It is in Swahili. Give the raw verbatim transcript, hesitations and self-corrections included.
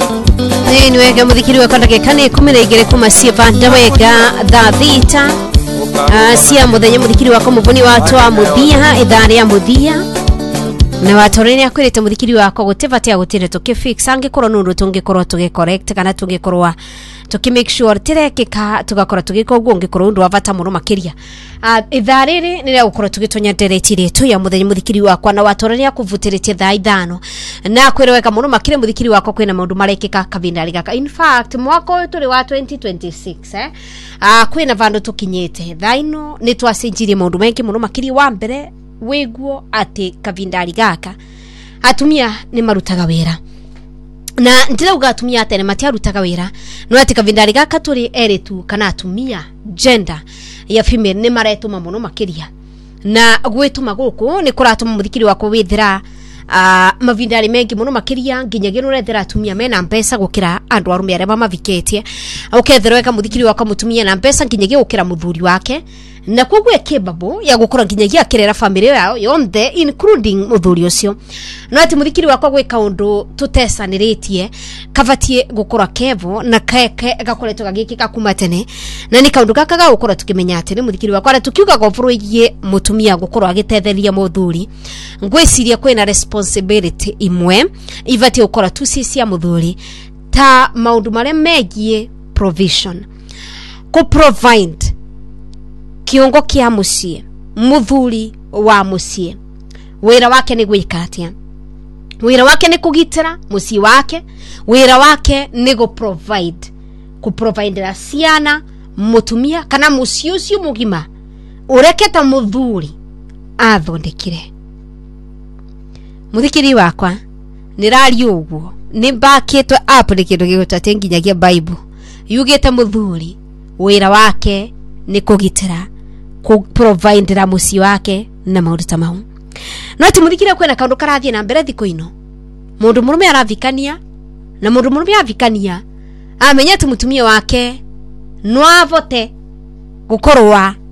Ni wega muthikiri wa kondage kane kumira igere kuma siva ndawega tha thita cia muthenya muthikiri wa komubuni watu wa muthia idhari ya muthia na watoreni akwirite muthikiri wako gutevate agutire tukifix angikorwo nundu tungikorwo tuge correct kana tungikorwa tuki make sure tirekeka tugakora tugiko guo ngikorwo ndu avata muno makiria idhari ri ni gukorwo tugitonya directly tu ya muthenya muthikiri wako na watoreni akuvutiritie thaa ithano na kwireweka muno makire muthikiri wako kwina maundu marekeka kavindari gaka. In fact mwaka uyu turi wa twenty twenty-six eh ah kwina vandu tukinyete thaino ni twacenjirie maundu mengi muno makiri wa mbere weguo ati kavindari gaka atumia ni marutaga wera na ndirauga atumia atene matiarutaga wera no ati kavindari gaka turi eritu kana atumia gender ya female ni maretuma muno makiria na gwituma guku ni kuratuma muthikiri wako withira Uh, mavindari mengi muno makiria nginyagia nurethera atumia mena mpesa gukira andu arume areba maviketie uketherweka muthikiri wako mutumia na mpesa nginyagia gukira muthuri wake na koguo ekebabo ya gukora nginyagia kirera family yao yonde including muthuri ucio no ati muthikiri wako gwika undu tutesaniritie kavatie gukora kevo na keke gakoretwo gagikika kuma tene na ni kaundu gaka ga gukora tukimenya ati ni muthikiri wako ara tukiuga gofuruyie mutumia gukora agitetheria muthuri ngwiciria kwina responsibility imwe ivati ukora tu sisi ya muthuri ta maundu mare megie provision ku provide kiongo kia mucie muthuri wa mucie wira wake ni gwika atia wira wake ni kugitira mucie wake wira wake ni go provide ku provide la ciana mutumia kana mucie ucio mugima ureketa muthuri athondekire muthikiri wakwa nirari uguo ni bakitwe up ni kindu gigutate nginyagia bible yugite muthuri wira wake ni kugitira ku provide ra muci wake na maundu ta mau no ti muthikire kwena kaundu karathie na mbere thiko ino mundu murume aravikania na mundu murume avikania amenya ti mutumia wake no avote gukorwa